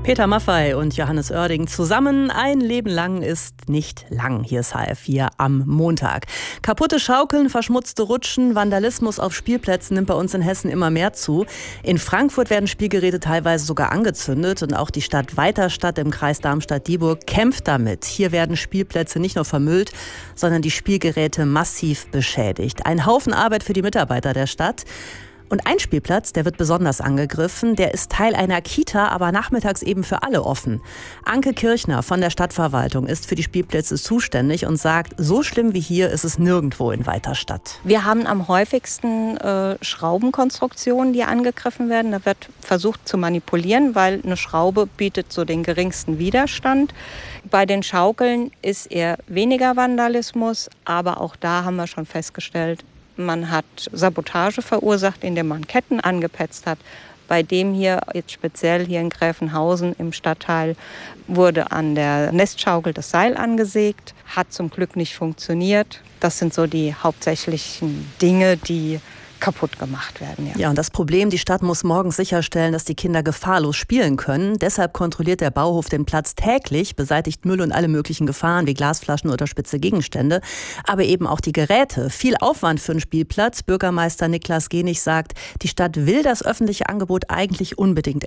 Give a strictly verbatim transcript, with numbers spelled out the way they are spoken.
Peter Maffay und Johannes Oerding zusammen. Ein Leben lang ist nicht lang. Hier ist H F vier am Montag. Kaputte Schaukeln, verschmutzte Rutschen, Vandalismus auf Spielplätzen nimmt bei uns in Hessen immer mehr zu. In Frankfurt werden Spielgeräte teilweise sogar angezündet. Und auch die Stadt Weiterstadt im Kreis Darmstadt-Dieburg kämpft damit. Hier werden Spielplätze nicht nur vermüllt, sondern die Spielgeräte massiv beschädigt. Ein Haufen Arbeit für die Mitarbeiter der Stadt. Und ein Spielplatz, der wird besonders angegriffen. Der ist Teil einer Kita, aber nachmittags eben für alle offen. Anke Kirchner von der Stadtverwaltung ist für die Spielplätze zuständig und sagt, so schlimm wie hier ist es nirgendwo in Weiterstadt. Wir haben am häufigsten äh, Schraubenkonstruktionen, die angegriffen werden. Da wird versucht zu manipulieren, weil eine Schraube bietet so den geringsten Widerstand. Bei den Schaukeln ist eher weniger Vandalismus, aber auch da haben wir schon festgestellt, man hat Sabotage verursacht, indem man Ketten angepetzt hat. Bei dem hier, jetzt speziell hier in Gräfenhausen im Stadtteil, wurde an der Nestschaukel das Seil angesägt. Hat zum Glück nicht funktioniert. Das sind so die hauptsächlichen Dinge, die kaputt gemacht werden. Ja. ja, und das Problem, die Stadt muss morgens sicherstellen, dass die Kinder gefahrlos spielen können. Deshalb kontrolliert der Bauhof den Platz täglich, beseitigt Müll und alle möglichen Gefahren wie Glasflaschen oder spitze Gegenstände, aber eben auch die Geräte. Viel Aufwand für einen Spielplatz. Bürgermeister Niklas Genich sagt, die Stadt will das öffentliche Angebot eigentlich unbedingt